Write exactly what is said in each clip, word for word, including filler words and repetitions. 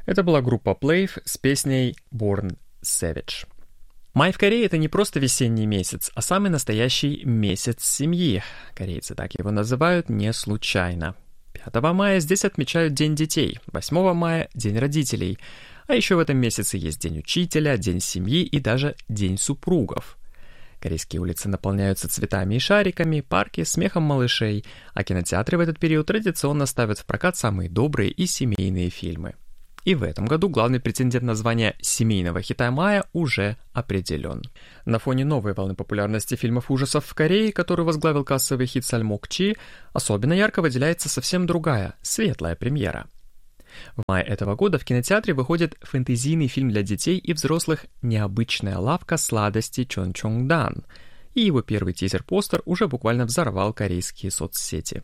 Это была группа Playf с песней Born Savage. Май в Корее — это не просто весенний месяц, а самый настоящий месяц семьи. Корейцы так его называют не случайно. пятого мая здесь отмечают День детей, восьмого мая — День родителей. А еще в этом месяце есть День учителя, День семьи и даже День супругов. Корейские улицы наполняются цветами и шариками, парки — смехом малышей, а кинотеатры в этот период традиционно ставят в прокат самые добрые и семейные фильмы. И в этом году главный претендент на звание семейного хита мая уже определен. На фоне новой волны популярности фильмов ужасов в Корее, который возглавил кассовый хит «Сальмокчи», особенно ярко выделяется совсем другая, светлая премьера. В мае этого года в кинотеатре выходит фэнтезийный фильм для детей и взрослых «Необычная лавка сладостей Чончонгдан», и его первый тизер-постер уже буквально взорвал корейские соцсети.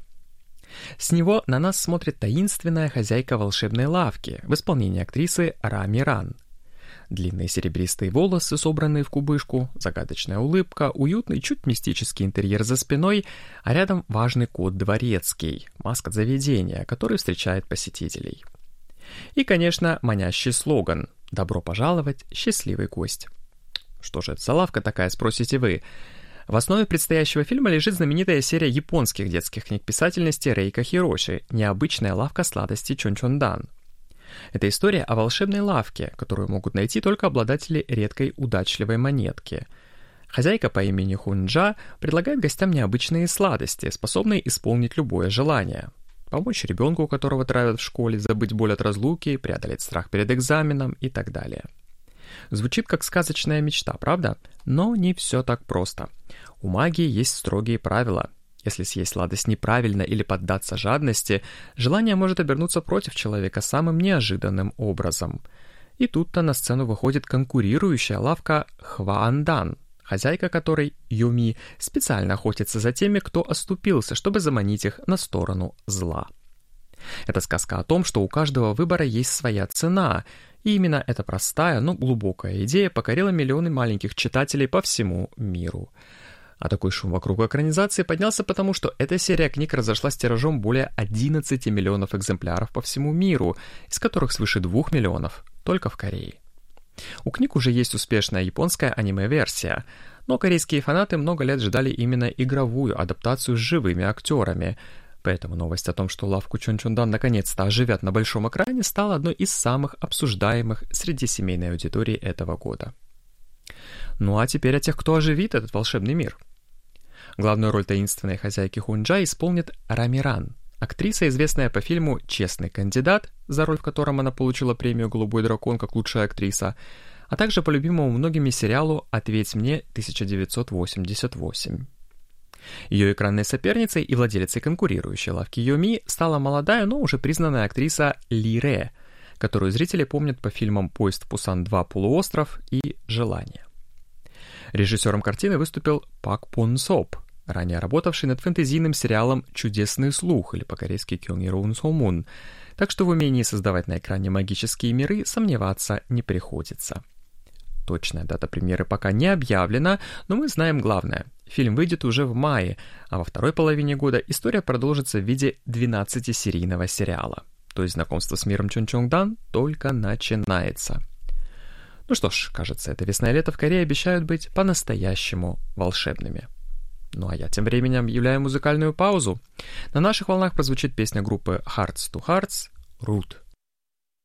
С него на нас смотрит таинственная хозяйка волшебной лавки в исполнении актрисы Ра Миран. Длинные серебристые волосы, собранные в кубышку, загадочная улыбка, уютный, чуть мистический интерьер за спиной, а рядом важный кот дворецкий, маска заведения, который встречает посетителей. И, конечно, манящий слоган «Добро пожаловать, счастливый гость». Что же это за лавка такая, спросите вы? В основе предстоящего фильма лежит знаменитая серия японских детских книг писательности Рейка Хироши «Необычная лавка сладостей Чончондан». Это история о волшебной лавке, которую могут найти только обладатели редкой удачливой монетки. Хозяйка по имени Хунджа предлагает гостям необычные сладости, способные исполнить любое желание. Помочь ребенку, которого травят в школе, забыть боль от разлуки, преодолеть страх перед экзаменом и так далее. Звучит как сказочная мечта, правда? Но не все так просто. У магии есть строгие правила. Если съесть сладость неправильно или поддаться жадности, желание может обернуться против человека самым неожиданным образом. И тут-то на сцену выходит конкурирующая лавка Хваандан, хозяйка которой, Юми, специально охотится за теми, кто оступился, чтобы заманить их на сторону зла. Это сказка о том, что у каждого выбора есть своя цена, и именно эта простая, но глубокая идея покорила миллионы маленьких читателей по всему миру. А такой шум вокруг экранизации поднялся потому, что эта серия книг разошлась тиражом более одиннадцати миллионов экземпляров по всему миру, из которых свыше двух миллионов только в Корее. У книг уже есть успешная японская аниме-версия, но корейские фанаты много лет ждали именно игровую адаптацию с живыми актерами, поэтому новость о том, что лавку Чончондан наконец-то оживят на большом экране, стала одной из самых обсуждаемых среди семейной аудитории этого года. Ну а теперь о тех, кто оживит этот волшебный мир. Главную роль таинственной хозяйки Хунджа исполнит Ра Миран, актриса, известная по фильму «Честный кандидат», за роль в котором она получила премию «Голубой дракон» как лучшая актриса, а также по любимому многими сериалу «Ответь мне» тысяча девятьсот восемьдесят восемь. Ее экранной соперницей и владелицей конкурирующей лавки Юми стала молодая, но уже признанная актриса Ли Ре, которую зрители помнят по фильмам «Поезд в Пусан два. Полуостров» и «Желание». Режиссером картины выступил Пак Пон Соп, ранее работавший над фэнтезийным сериалом «Чудесный слух» или по-корейски «Кёнгироун Сомун», так что в умении создавать на экране магические миры сомневаться не приходится. Точная дата премьеры пока не объявлена, но мы знаем главное. Фильм выйдет уже в мае, а во второй половине года история продолжится в виде двенадцатисерийного сериала. То есть знакомство с миром Чончонгдан только начинается. Ну что ж, кажется, эта весна и лето в Корее обещают быть по-настоящему волшебными. Ну а я тем временем объявляю музыкальную паузу. На наших волнах прозвучит песня группы Hearts to Hearts «Root».